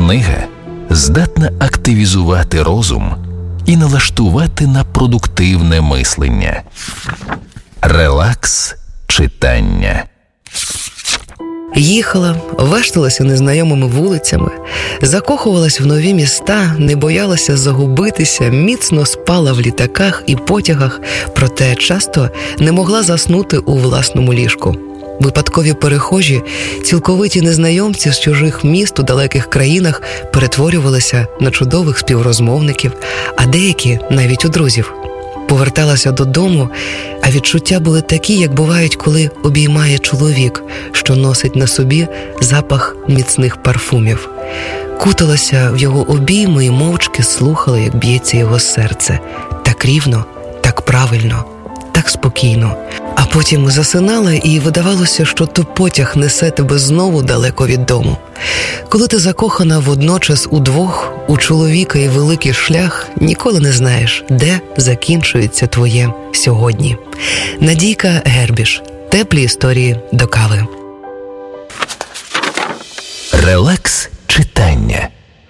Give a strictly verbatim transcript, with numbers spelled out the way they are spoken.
Книга здатна активізувати розум і налаштувати на продуктивне мислення. Релакс читання. Їхала, вешталася незнайомими вулицями, закохувалась в нові міста, не боялася загубитися, міцно спала в літаках і потягах, проте часто не могла заснути у власному ліжку. Випадкові перехожі, цілковиті незнайомці з чужих міст у далеких країнах перетворювалися на чудових співрозмовників, а деякі навіть у друзів. Поверталася додому, а відчуття були такі, як бувають, коли обіймає чоловік, що носить на собі запах міцних парфумів. Куталася в його обійми і мовчки слухала, як б'ється його серце. Так рівно, так правильно, так спокійно. А потім засинала, і видавалося, що то потяг несе тебе знову далеко від дому. Коли ти закохана водночас удвох, у чоловіка і великий шлях, ніколи не знаєш, де закінчується твоє сьогодні. Надійка Гербіш. Теплі історії до кави.